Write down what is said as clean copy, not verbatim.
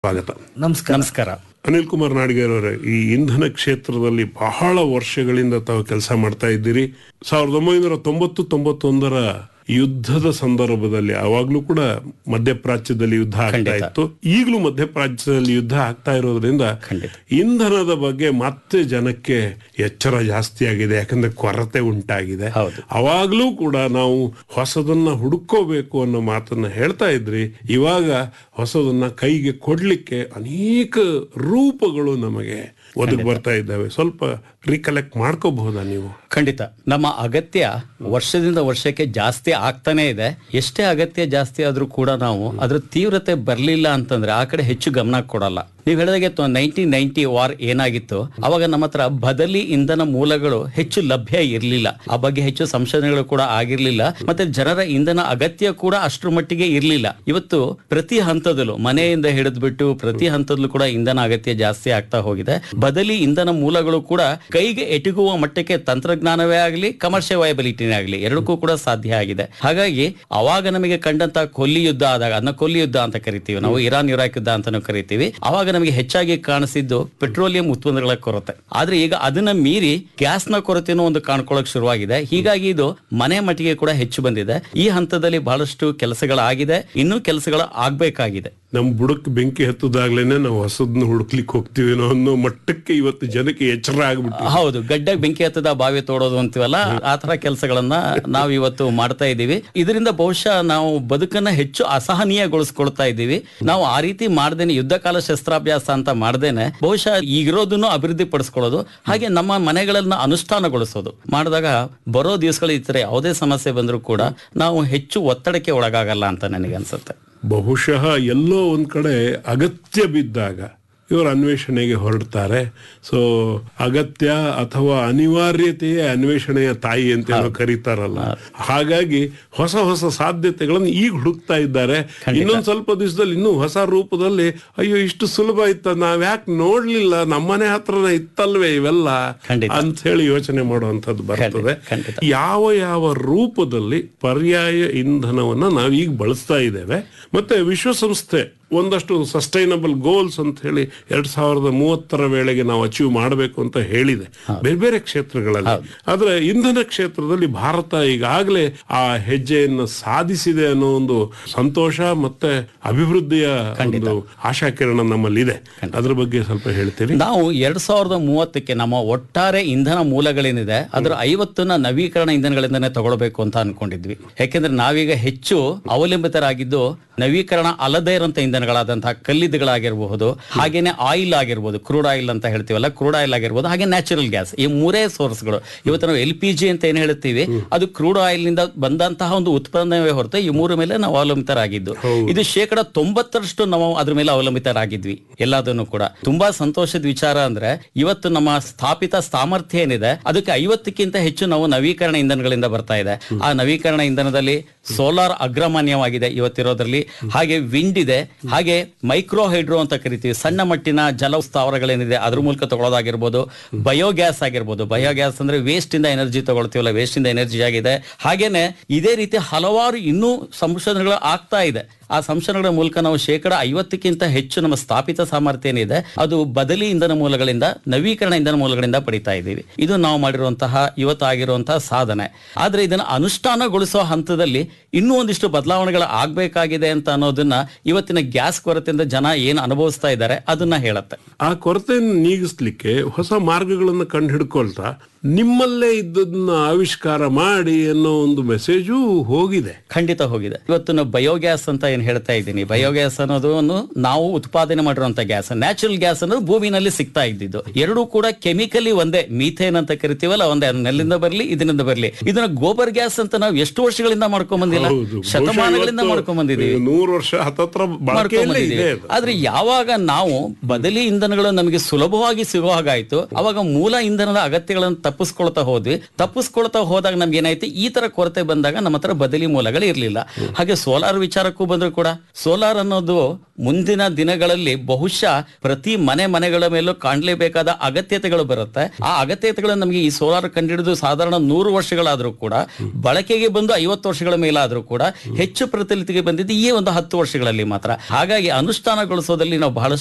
ಸ್ವಾಗತ. ನಮಸ್ಕಾರ. ಅನಿಲ್ ಕುಮಾರ್ ನಾಡಿಗೇರ್ ಅವರೇ, ಈ ಇಂಧನ ಕ್ಷೇತ್ರದಲ್ಲಿ ಬಹಳ ವರ್ಷಗಳಿಂದ ತಾವು ಕೆಲಸ ಮಾಡ್ತಾ ಇದ್ದೀರಿ. 1990-91 ಯುದ್ಧದ ಸಂದರ್ಭದಲ್ಲಿ ಅವಾಗ್ಲೂ ಕೂಡ ಮಧ್ಯಪ್ರಾಚ್ಯದಲ್ಲಿ ಯುದ್ಧ ಆಗ್ತಾ ಇತ್ತು. ಈಗಲೂ ಮಧ್ಯಪ್ರಾಚ್ಯದಲ್ಲಿ ಯುದ್ಧ ಆಗ್ತಾ ಇರೋದ್ರಿಂದ ಇಂಧನದ ಬಗ್ಗೆ ಮತ್ತೆ ಜನಕ್ಕೆ ಎಚ್ಚರ ಜಾಸ್ತಿ ಆಗಿದೆ, ಯಾಕಂದ್ರೆ ಕೊರತೆ ಉಂಟಾಗಿದೆ. ಅವಾಗ್ಲೂ ಕೂಡ ನಾವು ಹೊಸದನ್ನ ಹುಡುಕೋಬೇಕು ಅನ್ನೋ ಮಾತನ್ನ ಹೇಳ್ತಾ ಇದ್ರಿ. ಇವಾಗ ಹೊಸದನ್ನ ಕೈಗೆ ಕೊಡ್ಲಿಕ್ಕೆ ಅನೇಕ ರೂಪಗಳು ನಮಗೆ ಒದಗಿ ಬರ್ತಾ ಇದ್ದಾವೆ. ಸ್ವಲ್ಪ ರಿಕಲೆಕ್ಟ್ ಮಾಡ್ಕೋಬಹುದಾ ನೀವು? ಖಂಡಿತ. ನಮ್ಮ ಅಗತ್ಯ ವರ್ಷದಿಂದ ವರ್ಷಕ್ಕೆ ಜಾಸ್ತಿ ಆಗ್ತಾನೆ ಇದೆ. ಎಷ್ಟೇ ಅಗತ್ಯ ಜಾಸ್ತಿ ಆದ್ರೂ ಕೂಡ ನಾವು ಅದ್ರ ತೀವ್ರತೆ ಬರ್ಲಿಲ್ಲ ಅಂತಂದ್ರೆ ಆ ಕಡೆ ಹೆಚ್ಚು ಗಮನ ಕೊಡಲ್ಲ. ನೀವ್ ಹೇಳಿದಾಗೆ 1990 ವಾರ್ ಏನಾಗಿತ್ತು, ಅವಾಗ ನಮ್ಮ ಹತ್ರ ಬದಲಿ ಇಂಧನ ಮೂಲಗಳು ಹೆಚ್ಚು ಲಭ್ಯ ಇರಲಿಲ್ಲ. ಆ ಬಗ್ಗೆ ಹೆಚ್ಚು ಸಂಶೋಧನೆಗಳು ಕೂಡ ಆಗಿರ್ಲಿಲ್ಲ. ಮತ್ತೆ ಜನರ ಇಂಧನ ಅಗತ್ಯ ಕೂಡ ಅಷ್ಟರ ಮಟ್ಟಿಗೆ ಇರ್ಲಿಲ್ಲ. ಇವತ್ತು ಪ್ರತಿ ಹಂತದಲ್ಲೂ, ಮನೆಯಿಂದ ಹಿಡಿದ್ಬಿಟ್ಟು ಪ್ರತಿ ಹಂತದಲ್ಲೂ ಕೂಡ ಇಂಧನ ಅಗತ್ಯ ಜಾಸ್ತಿ ಆಗ್ತಾ ಹೋಗಿದೆ. ಬದಲಿ ಇಂಧನ ಮೂಲಗಳು ಕೂಡ ಕೈಗೆ ಎಟುಕುವ ಮಟ್ಟಕ್ಕೆ ತಂತ್ರಜ್ಞಾನವೇ ಆಗಲಿ, ಕಮರ್ಷಿಯಲ್ ವಯಬಿಲಿಟಿನೇ ಆಗಲಿ, ಎರಡಕ್ಕೂ ಕೂಡ ಸಾಧ್ಯ ಆಗಿದೆ. ಹಾಗಾಗಿ ಅವಾಗ ನಮಗೆ ಕಂಡಂತ ಕೊಲ್ಲಿ ಯುದ್ಧ ಆದಾಗ, ಅದನ್ನ ಕೊಲ್ಲಿ ಯುದ್ಧ ಅಂತ ಕರಿತೀವಿ ನಾವು, ಇರಾನ್ ಇರಾಕ್ ಯುದ್ಧ ಅಂತಾನು ಕರಿತೀವಿ. ಅವಾಗ ನಮಗೆ ಹೆಚ್ಚಾಗಿ ಕಾಣಿಸಿದ್ದು ಪೆಟ್ರೋಲಿಯಂ ಉತ್ಪನ್ನಗಳ ಕೊರತೆ. ಆದ್ರೆ ಈಗ ಅದನ್ನ ಮೀರಿ ಗ್ಯಾಸ್ ನ ಕೊರತೆನೂ ಒಂದು ಕಾಣ್ಕೊಳ್ಳಕ್ ಶುರುವಾಗಿದೆ. ಹೀಗಾಗಿ ಇದು ಮನೆ ಮಟ್ಟಿಗೆ ಕೂಡ ಹೆಚ್ಚು ಬಂದಿದೆ. ಈ ಹಂತದಲ್ಲಿ ಬಹಳಷ್ಟು ಕೆಲಸಗಳಾಗಿದೆ, ಇನ್ನೂ ಕೆಲಸಗಳು ಆಗ್ಬೇಕಾಗಿದೆ. ನಮ್ ಬುಡಕ್ ಬೆಂಕಿ ಹತ್ತದಾಗ್ಲೇನೆ ನಾವು ಹೊಸದನ್ನ ಹುಡುಕ್ಲಿಕ್ಕೆ ಹೋಗ್ತೀವಿ ಅನ್ನೋ ಮಟ್ಟಕ್ಕೆ ಇವತ್ತು ಜನಕ್ಕೆ ಎಚ್ಚರ ಆಗ್ಬಿಟ್ಟು. ಹೌದು, ಗಡ್ಡೆಗೆ ಬೆಂಕಿ ಹತ್ತದ ಬಾವಿ ತೋಡೋದು ಅಂತೀವಲ್ಲ, ಆ ತರ ಕೆಲಸಗಳನ್ನ ನಾವು ಇವತ್ತು ಮಾಡ್ತಾ ಇದ್ದೀವಿ. ಇದರಿಂದ ಬಹುಶಃ ನಾವು ಬದುಕನ್ನ ಹೆಚ್ಚು ಅಸಹನೀಯಗೊಳಿಸ್ಕೊಳ್ತಾ ಇದ್ದೀವಿ. ನಾವು ಆ ರೀತಿ ಮಾಡ್ದೇನೆ, ಯುದ್ಧ ಕಾಲ ಶಸ್ತ್ರಾಭ್ಯಾಸ ಅಂತ ಮಾಡ್ದೇನೆ ಬಹುಶಃ ಈಗಿರೋದನ್ನು ಅಭಿವೃದ್ಧಿ ಪಡಿಸ್ಕೊಳ್ಳೋದು, ಹಾಗೆ ನಮ್ಮ ಮನೆಗಳನ್ನ ಅನುಷ್ಠಾನಗೊಳಿಸೋದು ಮಾಡಿದಾಗ ಬರೋ ದಿವಸಗಳು ಈ ತರ ಯಾವುದೇ ಸಮಸ್ಯೆ ಬಂದರೂ ಕೂಡ ನಾವು ಹೆಚ್ಚು ಒತ್ತಡಕ್ಕೆ ಒಳಗಾಗಲ್ಲ ಅಂತ ನನಗೆ ಅನ್ಸುತ್ತೆ. ಬಹುಶಃ ಎಲ್ಲೋ ಒಂದ್ ಕಡೆ ಅಗತ್ಯ ಬಿದ್ದಾಗ ಇವರು ಅನ್ವೇಷಣೆಗೆ ಹೊರಡ್ತಾರೆ. ಸೊ ಅಗತ್ಯ ಅಥವಾ ಅನಿವಾರ್ಯತೆಯೇ ಅನ್ವೇಷಣೆಯ ತಾಯಿ ಅಂತ ಕರೀತಾರಲ್ಲ, ಹಾಗಾಗಿ ಹೊಸ ಹೊಸ ಸಾಧ್ಯತೆಗಳನ್ನು ಈಗ ಹುಡುಕ್ತಾ ಇದ್ದಾರೆ. ಇನ್ನೊಂದ್ ಸ್ವಲ್ಪ ದಿವಸದಲ್ಲಿ ಇನ್ನೂ ಹೊಸ ರೂಪದಲ್ಲಿ, ಅಯ್ಯೋ ಇಷ್ಟು ಸುಲಭ ಇತ್ತ, ನಾವ್ ಯಾಕೆ ನೋಡ್ಲಿಲ್ಲ, ನಮ್ಮನೆ ಹತ್ರನೇ ಇತ್ತಲ್ವೇ ಇವೆಲ್ಲ ಅಂತ ಹೇಳಿ ಯೋಚನೆ ಮಾಡುವಂತದ್ದು ಬರ್ತದೆ. ಯಾವ ಯಾವ ರೂಪದಲ್ಲಿ ಪರ್ಯಾಯ ಇಂಧನವನ್ನ ನಾವೀಗ ಬಳಸ್ತಾ ಇದ್ದೇವೆ. ಮತ್ತೆ ವಿಶ್ವಸಂಸ್ಥೆ ಒಂದಷ್ಟು ಸಸ್ಟೈನಬಲ್ ಗೋಲ್ಸ್ ಅಂತ ಹೇಳಿ 2030 ವೇಳೆಗೆ ನಾವು ಅಚೀವ್ ಮಾಡಬೇಕು ಅಂತ ಹೇಳಿದೆ ಬೇರೆ ಬೇರೆ ಕ್ಷೇತ್ರಗಳಲ್ಲಿ. ಆದ್ರೆ ಇಂಧನ ಕ್ಷೇತ್ರದಲ್ಲಿ ಭಾರತ ಈಗಾಗಲೇ ಆ ಹೆಜ್ಜೆಯನ್ನು ಸಾಧಿಸಿದೆ ಅನ್ನೋ ಒಂದು ಸಂತೋಷ ಮತ್ತೆ ಅಭಿವೃದ್ಧಿಯ ಒಂದು ಆಶಾಕಿರಣ ನಮ್ಮಲ್ಲಿದೆ. ಅದ್ರ ಬಗ್ಗೆ ಸ್ವಲ್ಪ ಹೇಳ್ತೀರಿ? ನಾವು 2030ಕ್ಕೆ ನಮ್ಮ ಒಟ್ಟಾರೆ ಇಂಧನ ಮೂಲಗಳೇನಿದೆ ಅದರ 50ನ್ನ ನವೀಕರಣ ಇಂಧನಗಳಿಂದನೇ ತಗೊಳ್ಬೇಕು ಅಂತ ಅನ್ಕೊಂಡಿದ್ವಿ. ಯಾಕೆಂದ್ರೆ ನಾವೀಗ ಹೆಚ್ಚು ಅವಲಂಬಿತರಾಗಿದ್ದು ನವೀಕರಣ ಅಲ್ಲದೇ ಇರುವಂತ ಇಂಧನಗಳಾದಂತಹ ಕಲ್ಲಿದ್ದಗಳಾಗಿರಬಹುದು, ಹಾಗೇನೆ ಆಯಿಲ್ ಆಗಿರ್ಬೋದು, ಕ್ರೂಡ್ ಆಯಿಲ್ ಅಂತ ಹೇಳ್ತೀವಲ್ಲ, ಕ್ರೂಡ್ ಆಯಿಲ್ ಆಗಿರ್ಬೋದು, ಹಾಗೆ ನ್ಯಾಚುರಲ್ ಗ್ಯಾಸ್. ಈ ಮೂರೇ ಸೋರ್ಸ್ಗಳು. ಇವತ್ತು ನಾವು LPG ಅಂತ ಏನ್ ಹೇಳ್ತೀವಿ, ಅದು ಕ್ರೂಡ್ ಆಯಿಲ್ ನಿಂದ ಬಂದಂತಹ ಒಂದು ಉತ್ಪನ್ನವೇ ಹೊರತು ಈ ಮೂರ ಮೇಲೆ ನಾವು ಅವಲಂಬಿತರಾಗಿದ್ದು. ಇದು 90% ನಾವು ಅದ್ರ ಮೇಲೆ ಅವಲಂಬಿತರಾಗಿದ್ವಿ ಎಲ್ಲದನ್ನು ಕೂಡ. ತುಂಬಾ ಸಂತೋಷದ ವಿಚಾರ ಅಂದ್ರೆ ಇವತ್ತು ನಮ್ಮ ಸ್ಥಾಪಿತ ಸಾಮರ್ಥ್ಯ ಏನಿದೆ ಅದಕ್ಕೆ 50ಕ್ಕಿಂತ ಹೆಚ್ಚು ನಾವು ನವೀಕರಣ ಇಂಧನಗಳಿಂದ ಬರ್ತಾ ಇದೆ. ಆ ನವೀಕರಣ ಇಂಧನದಲ್ಲಿ ಸೋಲಾರ್ ಅಗ್ರಮಾನ್ಯವಾಗಿದೆ ಇವತ್ತಿರೋದ್ರಲ್ಲಿ, ಹಾಗೆ ವಿಂಡ್ ಇದೆ, ಹಾಗೆ ಮೈಕ್ರೋ ಹೈಡ್ರೋ ಅಂತ ಕರಿತೀವಿ, ಸಣ್ಣ ಮಟ್ಟಿನ ಜಲ ಸ್ಥಾವರಗಳೇನಿದೆ ಅದ್ರ ಮೂಲಕ ತಗೊಳ್ಳೋದಾಗಿರ್ಬೋದು, ಬಯೋಗ್ಯಾಸ್ ಆಗಿರ್ಬೋದು. ಬಯೋಗ್ಯಾಸ್ ಅಂದ್ರೆ ವೇಸ್ಟ್ ಇಂದ ಎನರ್ಜಿ ತಗೊಳ್ತೀವಲ್ಲ, ವೇಸ್ಟ್ ಇಂದ ಎನರ್ಜಿ ಆಗಿದೆ. ಹಾಗೇನೆ ಇದೇ ರೀತಿ ಹಲವಾರು ಇನ್ನೂ ಸಂಶೋಧನೆಗಳು ಆಗ್ತಾ ಇದೆ. ಆ ಸಂಶೋಧನೆಗಳ ಮೂಲಕ ನಾವು 50ಕ್ಕಿಂತ ಹೆಚ್ಚು ನಮ್ಮ ಸ್ಥಾಪಿತ ಸಾಮರ್ಥ್ಯ ಏನಿದೆ ಅದು ಬದಲಿ ಇಂಧನ ಮೂಲಗಳಿಂದ, ನವೀಕರಣ ಇಂಧನ ಮೂಲಗಳಿಂದ ಪಡಿತಾ ಇದ್ದೀವಿ. ಇದು ನಾವು ಮಾಡಿರುವಂತಹ ಇವತ್ತಾಗಿರುವಂತಹ ಸಾಧನೆ. ಆದ್ರೆ ಇದನ್ನ ಅನುಷ್ಠಾನಗೊಳಿಸುವ ಹಂತದಲ್ಲಿ ಇನ್ನೂ ಒಂದಿಷ್ಟು ಬದಲಾವಣೆಗಳು ಆಗ್ಬೇಕಾಗಿದೆ ಅಂತ ಅನ್ನೋದನ್ನ ಇವತ್ತಿನ ಗ್ಯಾಸ್ ಕೊರತೆಯಿಂದ ಜನ ಏನು ಅನುಭವಿಸ್ತಾ ಇದ್ದಾರೆ ಅದನ್ನ ಹೇಳುತ್ತೆ. ಆ ಕೊರತೆಯನ್ನು ನೀಗಿಸ್ಲಿಕ್ಕೆ ಹೊಸ ಮಾರ್ಗಗಳನ್ನು ಕಂಡು ಹಿಡ್ಕೊಳ್ತಾ ನಿಮ್ಮಲ್ಲೇ ಇದ್ದದನ್ನ ಆವಿಷ್ಕಾರ ಮಾಡಿ ಅನ್ನೋ ಒಂದು ಮೆಸೇಜು ಹೋಗಿದೆ. ಖಂಡಿತ ಹೋಗಿದೆ. ಇವತ್ತು ನಾವು ಬಯೋಗ್ಯಾಸ್ ಅಂತ ಏನ್ ಹೇಳ್ತಾ ಇದ್ದೀನಿ, ಬಯೋಗ್ಯಾಸ್ ಅನ್ನೋದು ನಾವು ಉತ್ಪಾದನೆ ಮಾಡಿರುವಂತ ಗ್ಯಾಸ್, ನ್ಯಾಚುರಲ್ ಗ್ಯಾಸ್ ಅನ್ನೋದು ಭೂಮಿನಲ್ಲಿ ಸಿಗ್ತಾ ಇದ್ದಿದ್ದು. ಎರಡೂ ಕೂಡ ಕೆಮಿಕಲಿ ಒಂದೇ, ಮೀಥೇನ್ ಅಂತ ಕರಿತೀವಲ್ಲ ಒಂದೇ, ನೆಲ್ಲಿಂದ ಬರ್ಲಿ ಇದರಿಂದ ಬರ್ಲಿ. ಇದನ್ನ ಗೋಬರ್ ಗ್ಯಾಸ್ ಅಂತ ನಾವು ಎಷ್ಟು ವರ್ಷಗಳಿಂದ ಮಾಡ್ಕೊಂಡ್ ಬಂದಿಲ್ಲ, ಶತಮಾನಗಳಿಂದ ಮಾಡ್ಕೊಂಡ್ ಬಂದಿದ್ದೀವಿ, 100 ವರ್ಷ ಮಾಡ್ಕೊಂಡ್ ಬಂದಿದ್ದೀವಿ. ಆದ್ರೆ ಯಾವಾಗ ನಾವು ಬದಲಿ ಇಂಧನಗಳು ನಮಗೆ ಸುಲಭವಾಗಿ ಸಿಗೋ ಹಾಗಾಯ್ತು, ಅವಾಗ ಮೂಲ ಇಂಧನದ ಅಗತ್ಯಗಳನ್ನು ತಪ್ಪಿಸ್ಕೊಳ್ತಾ ಹೋದಾಗ ನಮ್ಗೆ ಏನಾಯ್ತು, ಈ ತರ ಕೊರತೆ ಬಂದಾಗ ನಮ್ಮ ಹತ್ರ ಬದಲಿ ಮೂಲಗಳು ಇರಲಿಲ್ಲ. ಹಾಗೆ ಸೋಲಾರ್ ವಿಚಾರಕ್ಕೂ ಬಂದ್ರು ಕೂಡ ಸೋಲಾರ್ ಅನ್ನೋದು ಮುಂದಿನ ದಿನಗಳಲ್ಲಿ ಬಹುಶಃ ಪ್ರತಿ ಮನೆಗಳ ಮೇಲೂ ಕಾಣಲೇಬೇಕಾದ ಅಗತ್ಯತೆಗಳು ಬರುತ್ತೆ. ಆ ಅಗತ್ಯತೆಗಳು ನಮಗೆ ಈ ಸೋಲಾರ್ ಕಂಡಿಡಿದು ಸಾಧಾರಣ 100 ವರ್ಷಗಳಾದ್ರೂ ಕೂಡ, ಬಳಕೆಗೆ ಬಂದು 50 ವರ್ಷಗಳ ಮೇಲಾದ್ರೂ ಕೂಡ ಹೆಚ್ಚು ಪ್ರಚಲಿತಿಗೆ ಬಂದಿದ್ದು ಈ ಒಂದು 10 ವರ್ಷಗಳಲ್ಲಿ ಮಾತ್ರ. ಹಾಗಾಗಿ ಅನುಷ್ಠಾನಗೊಳಿಸೋದಲ್ಲಿ ನಾವು ಬಹಳಷ್ಟು